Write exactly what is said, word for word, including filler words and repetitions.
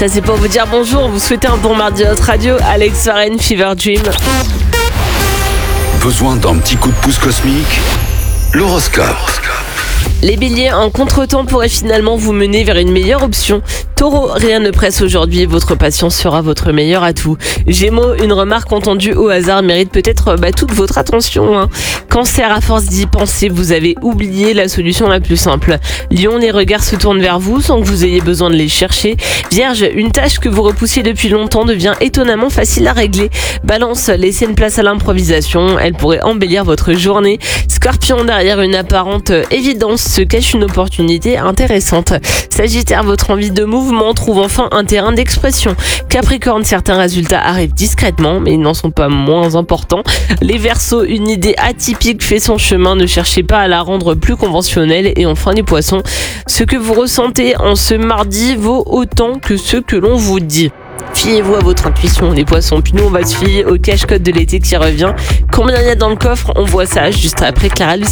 Ça c'est pour vous dire bonjour, vous souhaitez un bon mardi Hot Radio, Alex Warren, Fever Dream. Besoin d'un petit coup de pouce cosmique? L'horoscope. Les béliers, un contretemps pourrait finalement vous mener vers une meilleure option. Taureau, rien ne presse aujourd'hui, votre patience sera votre meilleur atout. Gémeaux, une remarque entendue au hasard mérite peut-être bah, toute votre attention. Hein. Cancer, à force d'y penser, vous avez oublié la solution la plus simple. Lion, les regards se tournent vers vous sans que vous ayez besoin de les chercher. Vierge, une tâche que vous repoussiez depuis longtemps devient étonnamment facile à régler. Balance, laissez une place à l'improvisation, elle pourrait embellir votre journée. Scorpion, derrière une apparente évidence se cache une opportunité intéressante. Sagittaire, votre envie de mouvement trouve enfin un terrain d'expression. Capricorne, certains résultats arrivent discrètement, mais ils n'en sont pas moins importants. Les Verseaux, une idée atypique fait son chemin, ne cherchez pas à la rendre plus conventionnelle. Et enfin les Poissons, ce que vous ressentez en ce mardi vaut autant que ce que l'on vous dit. Fiez-vous à votre intuition, les poissons. Puis nous, on va se fier au cache-code de l'été qui revient. Combien il y a dans le coffre? On voit ça juste après Clara Luciani.